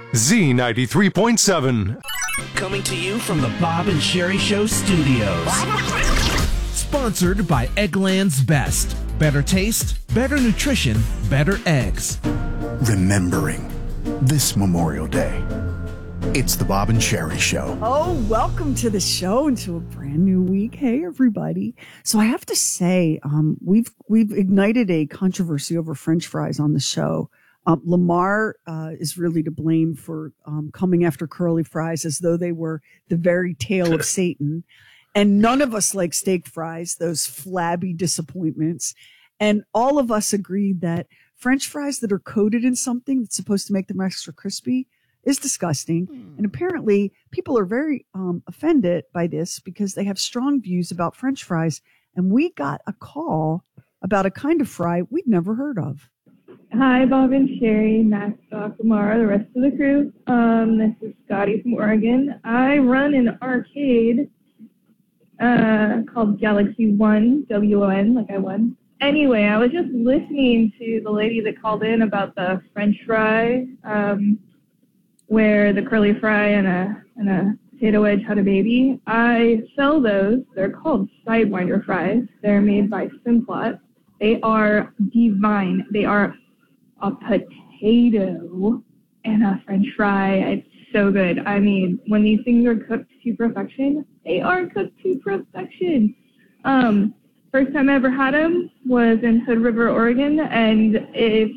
Z93.7. Coming to you from the Bob and Sherry Show studios. Sponsored by Eggland's Best. Better taste, better nutrition, better eggs. Remembering this Memorial Day. It's the Bob and Sherry Show. Oh, welcome to the show and to a brand new week. Hey, everybody. So I have to say, we've ignited a controversy over French fries on the show. Lamar is really to blame for coming after curly fries as though they were the very tail of Satan. And none of us like steak fries, those flabby disappointments. And all of us agreed that French fries that are coated in something that's supposed to make them extra crispy is disgusting. And apparently people are very offended by this because they have strong views about French fries. And we got a call about a kind of fry we'd never heard of. Hi, Bob and Sherry, Max, Doc, Lamar, the rest of the crew. This is Scotty from Oregon. I run an arcade called Galaxy One, W-O-N, like I won. Anyway, I was just listening to the lady that called in about the French fry, where the curly fry and a potato wedge had a baby. I sell those. They're called Sidewinder fries. They're made by Simplot. They are divine. They are a potato and a French fry. It's so good. I mean, when these things are cooked to perfection, they are cooked to perfection. First time I ever had them was in Hood River, Oregon, and if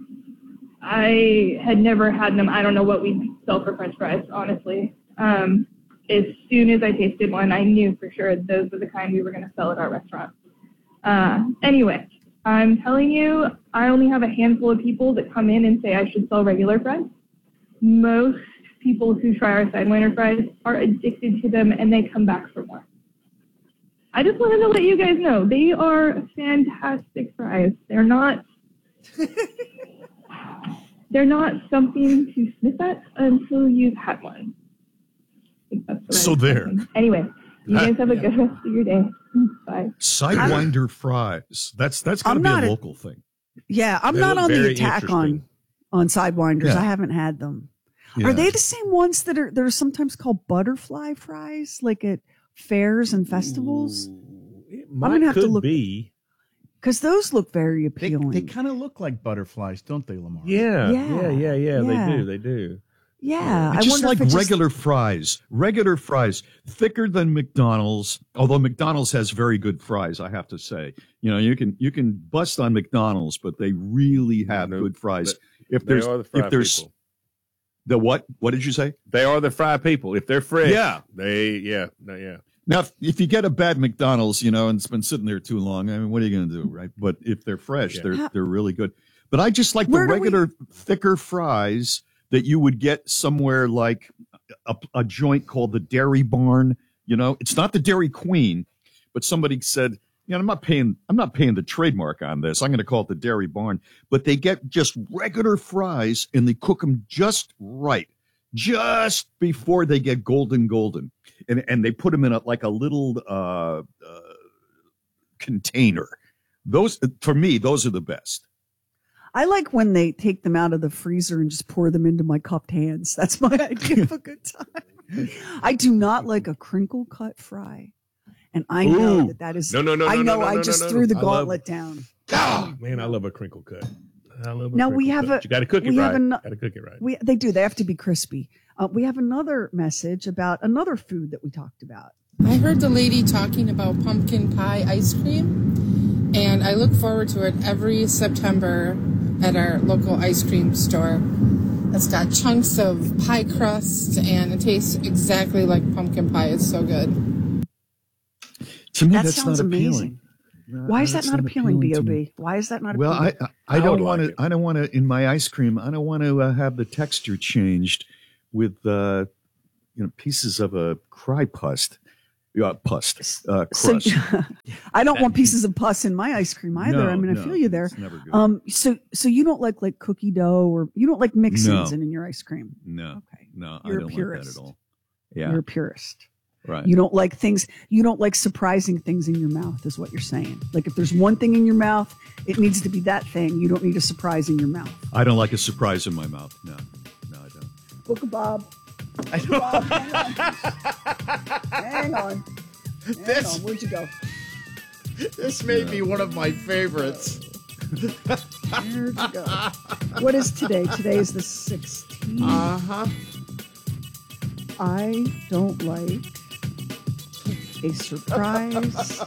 I had never had them, I don't know what we'd sell for French fries, honestly. As soon as I tasted one, I knew for sure those were the kind we were going to sell at our restaurant. Anyway, I'm telling you, I only have a handful of people that come in and say I should sell regular fries. Most people who try our Sidewinder fries are addicted to them, and they come back for more. I just wanted to let you guys know, they are fantastic fries. They're not something to sniff at until you've had one. I think that's what so there. Anyway, you guys have a good rest of your day. Bye. Sidewinder fries. That's got to be a local thing. Yeah, I'm not on the attack on Sidewinders. Yeah. I haven't had them. Yeah. Are they the same ones that are sometimes called butterfly fries, like at fairs and festivals? I'm gonna have to look. Because those look very appealing. They kind of look like butterflies, don't they, Lamar? Yeah. They do. Yeah, I just like regular fries. Regular fries, thicker than McDonald's. Although McDonald's has very good fries, I have to say. You know, you can bust on McDonald's, but they really have good fries. If there's people. The what? What did you say? They are the fry people. If they're fresh, yeah. Now, if you get a bad McDonald's, you know, and it's been sitting there too long, I mean, what are you going to do, right? But if they're fresh, they're really good. But I just like the regular thicker fries that you would get somewhere like a joint called the Dairy Barn. You know, it's not the Dairy Queen, but somebody said, you know, I'm not paying the trademark on this. I'm going to call it the Dairy Barn. But they get just regular fries and they cook them just right, just before they get golden. And they put them in a little container. Those, for me, those are the best. I like when they take them out of the freezer and just pour them into my cupped hands. That's my idea of a good time. I do not like a crinkle cut fry. And I know that is. No. I just threw the gauntlet down. Oh, man, I love a crinkle cut. Now we have you got to cook it right. Got to cook it right. They do. They have to be crispy. We have another message about another food that we talked about. I heard the lady talking about pumpkin pie ice cream, and I look forward to it every September at our local ice cream store. It's got chunks of pie crust, and it tastes exactly like pumpkin pie. It's so good. To me, that that's sounds not amazing. appealing. Why is that not appealing, B.O.B.? Why is that not appealing? Well, I don't want to. I don't want to in my ice cream. I don't want to have the texture changed with pieces of a crust. So, I don't want pieces of pus in my ice cream either. I feel you there. It's never good. So you don't like cookie dough, or you don't like mix-ins in your ice cream? No. Okay. No, You're I don't a purist. like that at all. Yeah. You're a purist. Right. You don't like things. You don't like surprising things in your mouth, is what you're saying. Like if there's one thing in your mouth, it needs to be that thing. You don't need a surprise in your mouth. I don't like a surprise in my mouth. No, I don't. Book of Bob. Hang on. Where'd you go? This may be one of my favorites. Where'd you go? What is today? Today is the 16th. Uh-huh. I don't like a surprise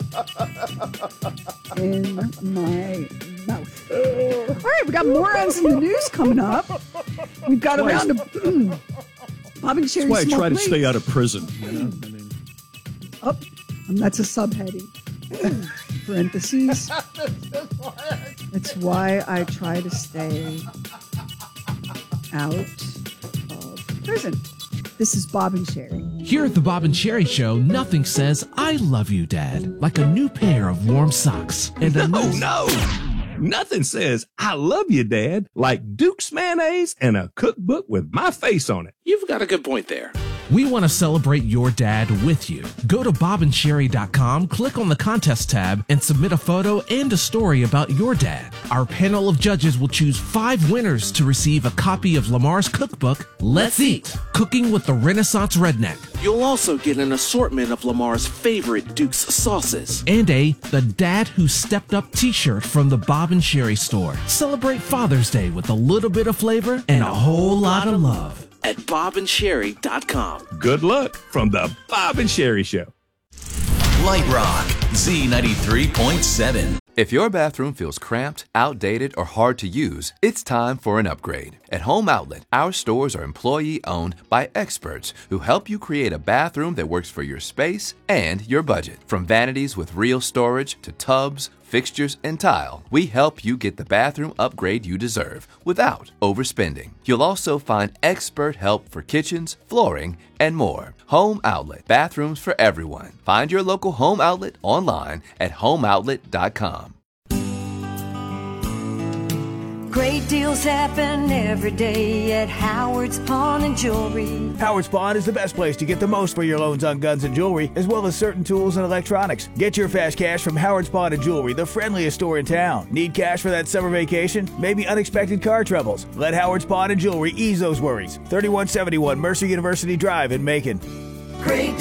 in my mouth. All right, we got morons in the news coming up. We've got around to Bob and Sherry. That's why I try to stay out of prison. You know? That's a subheading. Parentheses. That's why I try to stay out of prison. This is Bob and Sherry. Here at the Bob and Sherry Show, nothing says "I love you, Dad" like a new pair of warm socks and a No. Nothing says "I love you, Dad" like Duke's mayonnaise and a cookbook with my face on it. You've got a good point there. We want to celebrate your dad with you. Go to bobandsherry.com, click on the contest tab, and submit a photo and a story about your dad. Our panel of judges will choose 5 winners to receive a copy of Lamar's cookbook, Let's Eat, Cooking with the Renaissance Redneck. You'll also get an assortment of Lamar's favorite Duke's sauces. And a The Dad Who Stepped Up t-shirt from the Bob and Sherry store. Celebrate Father's Day with a little bit of flavor and a whole lot of love. At bobandsherry.com. Good luck from the Bob and Sherry Show. Light Rock, Z93.7. If your bathroom feels cramped, outdated, or hard to use, it's time for an upgrade. At Home Outlet, our stores are employee-owned by experts who help you create a bathroom that works for your space and your budget. From vanities with real storage to tubs, fixtures, and tile, we help you get the bathroom upgrade you deserve without overspending. You'll also find expert help for kitchens, flooring, and more. Home Outlet, bathrooms for everyone. Find your local Home Outlet online at homeoutlet.com. Great deals happen every day at Howard's Pawn and Jewelry. Howard's Pawn is the best place to get the most for your loans on guns and jewelry, as well as certain tools and electronics. Get your fast cash from Howard's Pawn and Jewelry, the friendliest store in town. Need cash for that summer vacation? Maybe unexpected car troubles? Let Howard's Pawn and Jewelry ease those worries. 3171 Mercer University Drive in Macon. Great